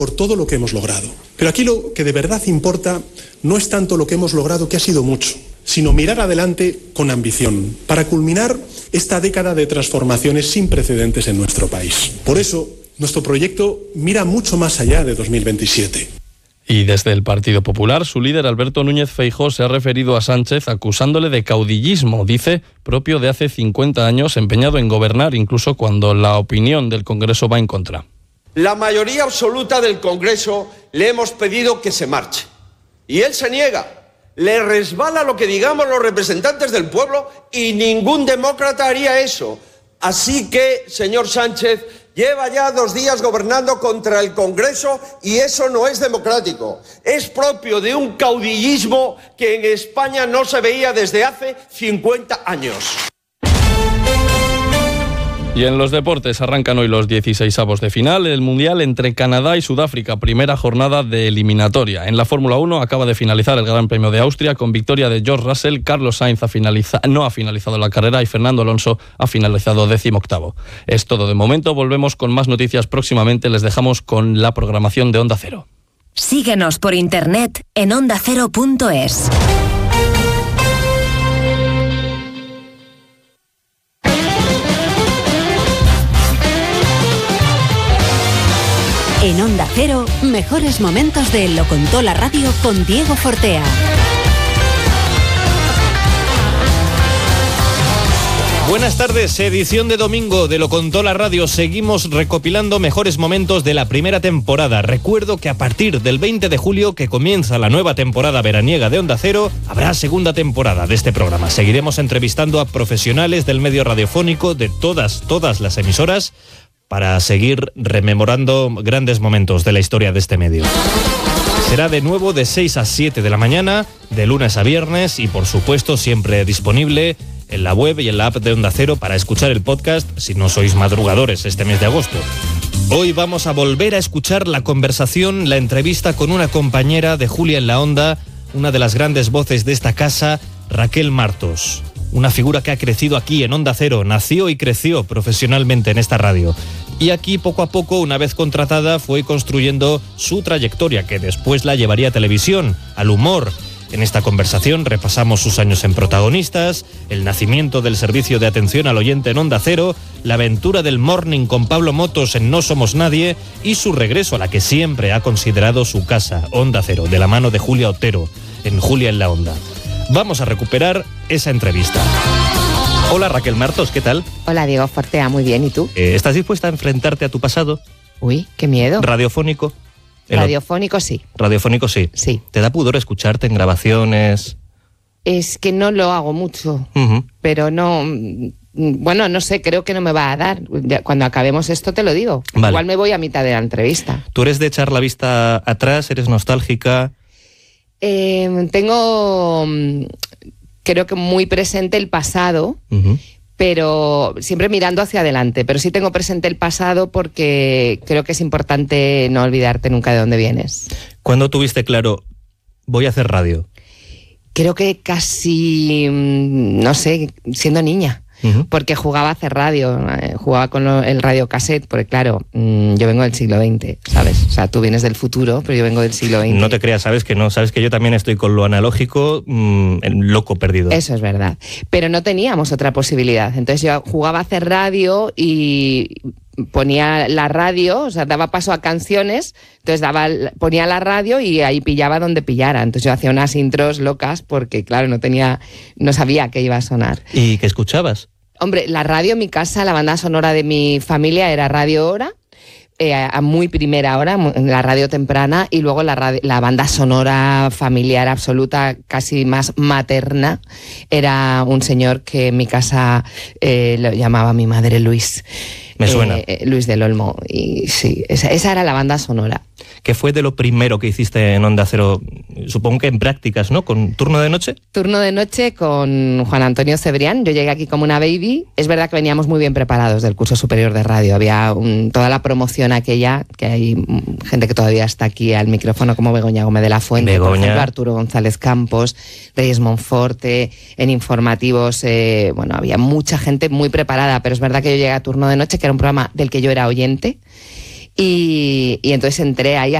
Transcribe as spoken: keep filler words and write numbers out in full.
por todo lo que hemos logrado. Pero aquí lo que de verdad importa no es tanto lo que hemos logrado, que ha sido mucho, sino mirar adelante con ambición, para culminar esta década de transformaciones sin precedentes en nuestro país. Por eso, nuestro proyecto mira mucho más allá de dos mil veintisiete. Y desde el Partido Popular, su líder Alberto Núñez Feijóo se ha referido a Sánchez acusándole de caudillismo, dice, propio de hace cincuenta años, empeñado en gobernar incluso cuando la opinión del Congreso va en contra. La mayoría absoluta del Congreso le hemos pedido que se marche. Y él se niega. Le resbala lo que digamos los representantes del pueblo y ningún demócrata haría eso. Así que, señor Sánchez, lleva ya dos días gobernando contra el Congreso y eso no es democrático. Es propio de un caudillismo que en España no se veía desde hace cincuenta años. Y en los deportes arrancan hoy los dieciseisavos de final, el Mundial entre Canadá y Sudáfrica, primera jornada de eliminatoria. En la Fórmula uno acaba de finalizar el Gran Premio de Austria con victoria de George Russell, Carlos Sainz ha finaliza, no ha finalizado la carrera y Fernando Alonso ha finalizado decimoctavo. Es todo de momento, volvemos con más noticias próximamente, les dejamos con la programación de Onda Cero. Síguenos por internet en onda cero punto es. En Onda Cero, mejores momentos de Lo Contó la Radio con Diego Fortea. Buenas tardes, edición de domingo de Lo Contó la Radio. Seguimos recopilando mejores momentos de la primera temporada. Recuerdo que a partir del veinte de julio, que comienza la nueva temporada veraniega de Onda Cero, habrá segunda temporada de este programa. Seguiremos entrevistando a profesionales del medio radiofónico de todas, todas las emisoras, para seguir rememorando grandes momentos de la historia de este medio. Será de nuevo de seis a siete de la mañana, de lunes a viernes y por supuesto siempre disponible en la web y en la app de Onda Cero para escuchar el podcast si no sois madrugadores este mes de agosto. Hoy vamos a volver a escuchar la conversación, la entrevista con una compañera de Julia en la Onda, una de las grandes voces de esta casa, Raquel Martos. Una figura que ha crecido aquí en Onda Cero, nació y creció profesionalmente en esta radio. Y aquí, poco a poco, una vez contratada, fue construyendo su trayectoria, que después la llevaría a televisión, al humor. En esta conversación repasamos sus años en Protagonistas, el nacimiento del servicio de atención al oyente en Onda Cero, la aventura del morning con Pablo Motos en No Somos Nadie y su regreso a la que siempre ha considerado su casa, Onda Cero, de la mano de Julia Otero, en Julia en la Onda. Vamos a recuperar esa entrevista. Hola Raquel Martos, ¿qué tal? Hola Diego Fortea, muy bien, ¿y tú? Eh, ¿Estás dispuesta a enfrentarte a tu pasado? Uy, qué miedo. ¿Radiofónico? Radiofónico sí. Radiofónico sí. Sí. ¿Te da pudor escucharte en grabaciones? Es que no lo hago mucho, uh-huh. pero no... Bueno, no sé, creo que no me va a dar. Cuando acabemos esto te lo digo. Vale. Igual me voy a mitad de la entrevista. ¿Tú eres de echar la vista atrás? ¿Eres nostálgica? Eh, tengo, creo que muy presente el pasado, uh-huh. pero siempre mirando hacia adelante. Pero sí tengo presente el pasado porque creo que es importante no olvidarte nunca de dónde vienes. ¿Cuándo tuviste claro, voy a hacer radio? Creo que casi, no sé, siendo niña. Uh-huh. Porque jugaba a hacer radio, eh, jugaba con lo, el radiocassette, porque claro, mmm, yo vengo del siglo veinte, ¿sabes? O sea, tú vienes del futuro, pero yo vengo del siglo veinte. No te creas, sabes que no, sabes que yo también estoy con lo analógico, mmm, loco perdido. Eso es verdad, pero no teníamos otra posibilidad. Entonces yo jugaba a hacer radio y ponía la radio, o sea, daba paso a canciones, entonces daba, ponía la radio y ahí pillaba donde pillara. Entonces yo hacía unas intros locas porque, claro, no tenía, no sabía qué iba a sonar. ¿Y qué escuchabas? Hombre, la radio en mi casa, la banda sonora de mi familia era Radio Hora, eh, a muy primera hora, la radio temprana, y luego la, radio, la banda sonora familiar absoluta, casi más materna, era un señor que en mi casa eh, lo llamaba mi madre Luis. Me suena. Eh, Luis del Olmo, y sí, esa, esa era la banda sonora. ¿Qué fue de lo primero que hiciste en Onda Cero? Supongo que en prácticas, ¿no? ¿Con turno de noche? Turno de noche con Juan Antonio Cebrián. Yo llegué aquí como una baby. Es verdad que veníamos muy bien preparados del curso superior de radio. Había un, toda la promoción aquella, que hay gente que todavía está aquí al micrófono, como Begoña Gómez de la Fuente, Begoña. por ejemplo, Arturo González Campos, Reyes Monforte, en informativos, eh, bueno, había mucha gente muy preparada, pero es verdad que yo llegué a turno de noche, que era un programa del que yo era oyente, Y, y entonces entré ahí